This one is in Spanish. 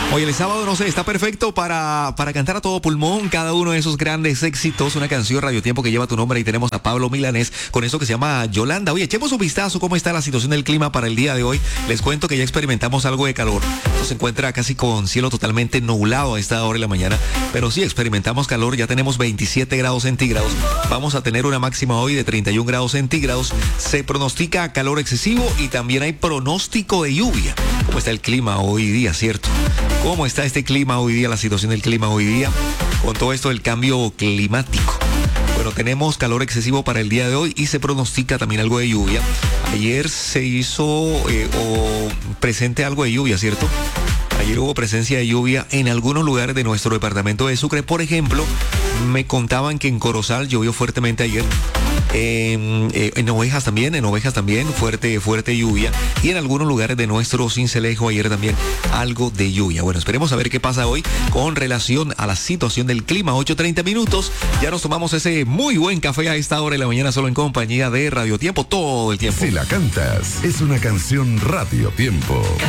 Hoy el sábado, no sé, está perfecto para cantar a todo pulmón cada uno de esos grandes éxitos. Una canción Radio Tiempo que lleva tu nombre y tenemos a Pablo Milanés con eso que se llama Yolanda. Oye, echemos un vistazo cómo está la situación del clima para el día de hoy. Les cuento que ya experimentamos algo de calor. Esto se encuentra casi con cielo totalmente nublado a esta hora de la mañana, pero sí experimentamos calor. Ya tenemos 27 grados centígrados. Vamos a tener una máxima hoy de 31 grados centígrados. Se pronostica calor excesivo y también hay pronóstico de lluvia. ¿Cómo está el clima hoy día, cierto? ¿Cómo está este clima hoy día, la situación del clima hoy día, con todo esto del cambio climático? Bueno, tenemos calor excesivo para el día de hoy y se pronostica también algo de lluvia. Ayer se hizo presente algo de lluvia, ¿cierto? Ayer hubo presencia de lluvia en algunos lugares de nuestro departamento de Sucre. Por ejemplo, me contaban que en Corozal llovió fuertemente ayer. En Ovejas también, fuerte lluvia. Y en algunos lugares de nuestro Sincelejo ayer también algo de lluvia. Bueno, esperemos a ver qué pasa hoy con relación a la situación del clima. 8:30 minutos. Ya nos tomamos ese muy buen café a esta hora de la mañana solo en compañía de Radio Tiempo todo el tiempo. Si la cantas, es una canción Radio Tiempo.